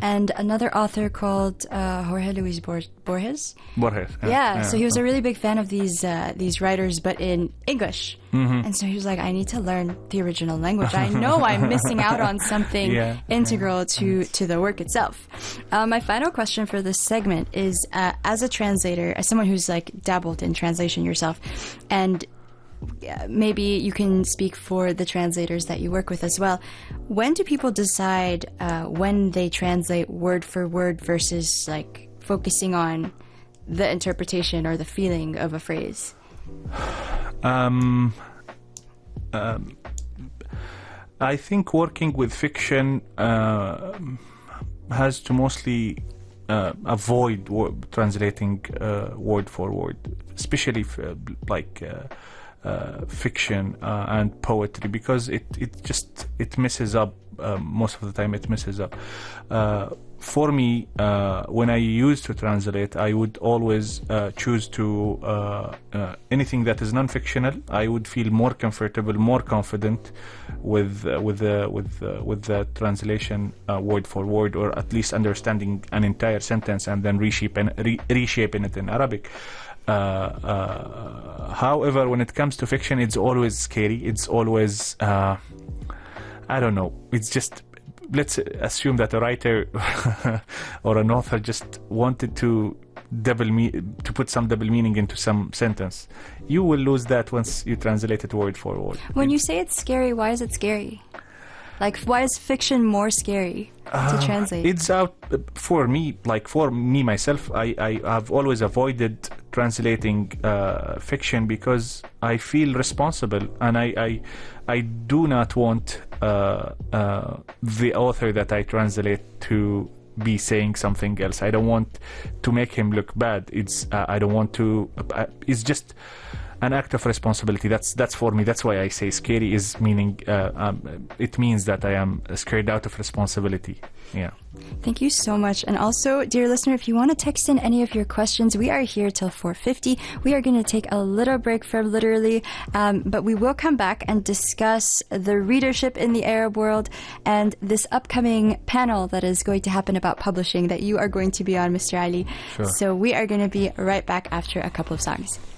and another author called Jorge Luis Borges. Borges. Yeah, so he was a really big fan of these writers, but in English. And so he was like, I need to learn the original language. I know I'm missing out on something integral to the work itself. My final question for this segment is, as a translator, as someone who's like dabbled in translation yourself, and maybe you can speak for the translators that you work with as well. When do people decide when they translate word for word versus like focusing on the interpretation or the feeling of a phrase? I think working with fiction has to mostly avoid translating word for word, especially fiction and poetry, because it messes up most of the time. It messes up. For me, when I used to translate, I would always choose to anything that is non-fictional. I would feel more comfortable, more confident with the translation word for word, or at least understanding an entire sentence and then reshaping it in Arabic. However, when it comes to fiction, it's always scary. It's always I don't know. It's just, let's assume that a writer or an author just wanted to put some double meaning into some sentence. You will lose that once you translate it word for word. When you say it's scary, why is it scary? Like, why is fiction more scary to translate? It's out for me. Like for me myself, I have always avoided translating fiction because I feel responsible, and I do not want the author that I translate to be saying something else. I don't want to make him look bad. I don't want to. It's just an act of responsibility. That's for me. That's why I say scary is meaning. It means that I am scared out of responsibility. Yeah. Thank you so much. And also, dear listener, if you want to text in any of your questions, we are here till 4:50. We are going to take a little break from Literally, but we will come back and discuss the readership in the Arab world and this upcoming panel that is going to happen about publishing that you are going to be on, Mr. Ali. Sure. So we are going to be right back after a couple of songs.